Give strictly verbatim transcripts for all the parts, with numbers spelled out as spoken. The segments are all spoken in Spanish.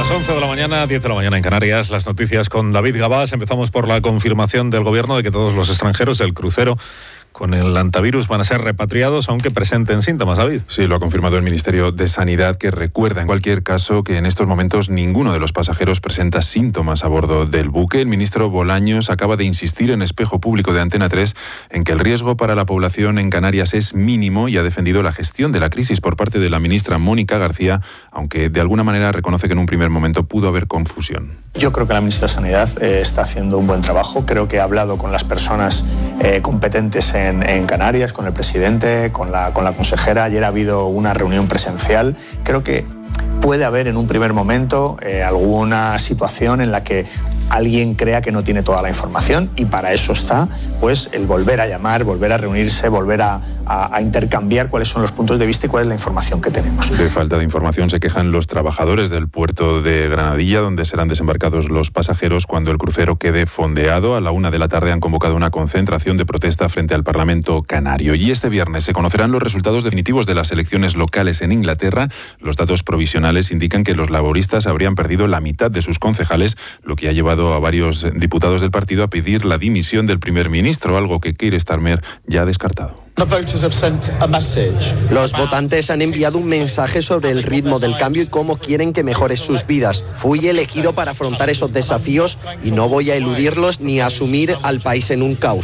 Las once de la mañana, diez de la mañana en Canarias, las noticias con David Gabás. Empezamos por la confirmación del Gobierno de que todos los extranjeros del crucero con el hantavirus van a ser repatriados, aunque presenten síntomas, David. Sí, lo ha confirmado el Ministerio de Sanidad, que recuerda en cualquier caso que en estos momentos ninguno de los pasajeros presenta síntomas a bordo del buque. El ministro Bolaños acaba de insistir en Espejo Público de Antena tres en que el riesgo para la población en Canarias es mínimo y ha defendido la gestión de la crisis por parte de la ministra Mónica García, aunque de alguna manera reconoce que en un primer momento pudo haber confusión. Yo creo que la ministra de Sanidad eh, está haciendo un buen trabajo. Creo que ha hablado con las personas eh, competentes en, en Canarias, con el presidente, con la, con la consejera. Ayer ha habido una reunión presencial. Creo que puede haber en un primer momento eh, alguna situación en la que alguien crea que no tiene toda la información, y para eso está pues el volver a llamar, volver a reunirse, volver a, a, a intercambiar cuáles son los puntos de vista y cuál es la información que tenemos. De falta de información se quejan los trabajadores del puerto de Granadilla, donde serán desembarcados los pasajeros cuando el crucero quede fondeado. A la una de la tarde han convocado una concentración de protesta frente al Parlamento canario. Y este viernes se conocerán los resultados definitivos de las elecciones locales en Inglaterra. Los datos provisionales indican que los laboristas habrían perdido la mitad de sus concejales, lo que ha llevado a varios diputados del partido a pedir la dimisión del primer ministro, algo que Keir Starmer ya ha descartado. Los votantes han enviado un mensaje sobre el ritmo del cambio y cómo quieren que mejore sus vidas. Fui elegido para afrontar esos desafíos y no voy a eludirlos ni a asumir al país en un caos.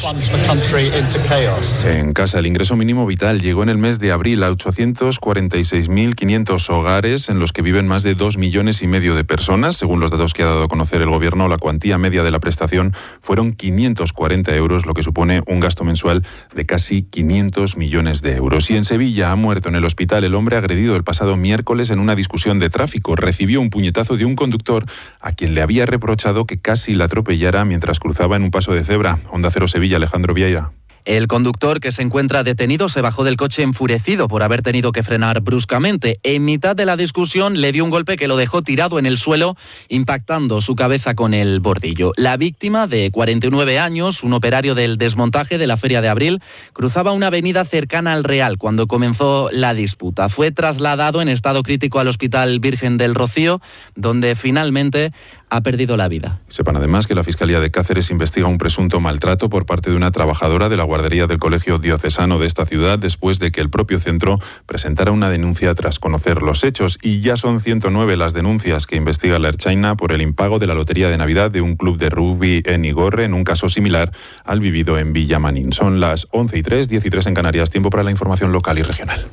En casa, el ingreso mínimo vital llegó en el mes de abril a ochocientos cuarenta y seis mil quinientos hogares, en los que viven más de dos millones y medio de personas. Según los datos que ha dado a conocer el Gobierno, la cuantía media de la prestación fueron quinientos cuarenta euros, lo que supone un gasto mensual de casi quinientos millones de euros. Y en Sevilla ha muerto en el hospital el hombre agredido el pasado miércoles en una discusión de tráfico. Recibió un puñetazo de un conductor a quien le había reprochado que casi la atropellara mientras cruzaba en un paso de cebra. Onda Cero Sevilla, Alejandro Vieira. El conductor, que se encuentra detenido, se bajó del coche enfurecido por haber tenido que frenar bruscamente. En mitad de la discusión le dio un golpe que lo dejó tirado en el suelo, impactando su cabeza con el bordillo. La víctima, de cuarenta y nueve años, un operario del desmontaje de la Feria de Abril, cruzaba una avenida cercana al Real cuando comenzó la disputa. Fue trasladado en estado crítico al Hospital Virgen del Rocío, donde finalmente ha perdido la vida. Sepan además que la Fiscalía de Cáceres investiga un presunto maltrato por parte de una trabajadora de la guardería del Colegio Diocesano de esta ciudad, después de que el propio centro presentara una denuncia tras conocer los hechos. Y ya son ciento nueve las denuncias que investiga la Ertzaina por el impago de la lotería de Navidad de un club de rugby en Igorre, en un caso similar al vivido en Villamanín. Son las once y tres, diez y tres en Canarias. Tiempo para la información local y regional.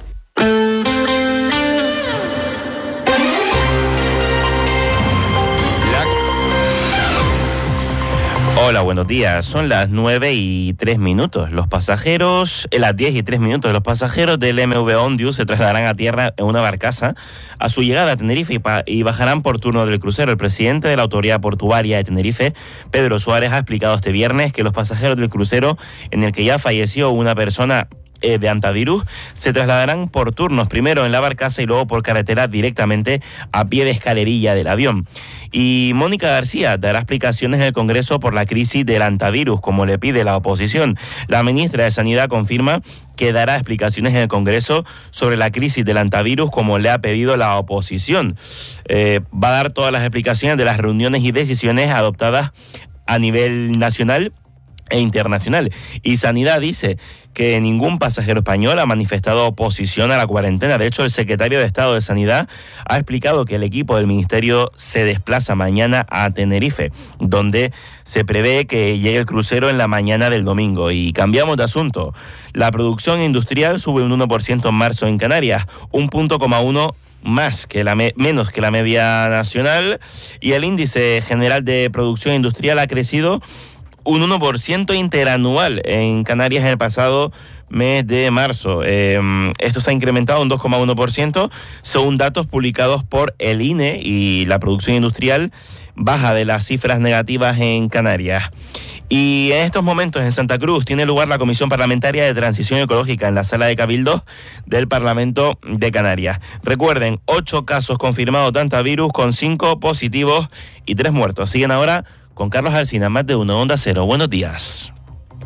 Hola, buenos días. Son las nueve y tres minutos. Los pasajeros, en las diez y tres minutos, los pasajeros del M V Ondius se trasladarán a tierra en una barcaza a su llegada a Tenerife y, pa- y bajarán por turno del crucero. El presidente de la Autoridad Portuaria de Tenerife, Pedro Suárez, ha explicado este viernes que los pasajeros del crucero, en el que ya falleció una persona de hantavirus, se trasladarán por turnos, primero en la barcaza y luego por carretera directamente a pie de escalerilla del avión. Y Mónica García dará explicaciones en el Congreso por la crisis del hantavirus, como le pide la oposición. La ministra de Sanidad confirma que dará explicaciones en el Congreso sobre la crisis del hantavirus, como le ha pedido la oposición. Eh, va a dar todas las explicaciones de las reuniones y decisiones adoptadas a nivel nacional e internacional. Y Sanidad dice que ningún pasajero español ha manifestado oposición a la cuarentena. De hecho, el secretario de Estado de Sanidad ha explicado que el equipo del Ministerio se desplaza mañana a Tenerife, donde se prevé que llegue el crucero en la mañana del domingo. Y cambiamos de asunto. La producción industrial sube un uno por ciento en marzo en Canarias, un punto coma uno más que la me- menos que la media nacional, y el índice general de producción industrial ha crecido un uno por ciento interanual en Canarias en el pasado mes de marzo. Eh, esto se ha incrementado un dos coma uno por ciento según datos publicados por el I N E, y la producción industrial baja de las cifras negativas en Canarias. Y en estos momentos en Santa Cruz tiene lugar la Comisión Parlamentaria de Transición Ecológica en la Sala de Cabildos del Parlamento de Canarias. Recuerden, ocho casos confirmados de hantavirus con cinco positivos y tres muertos. Siguen ahora con Carlos Alsina, más de uno, Onda Cero. Buenos días.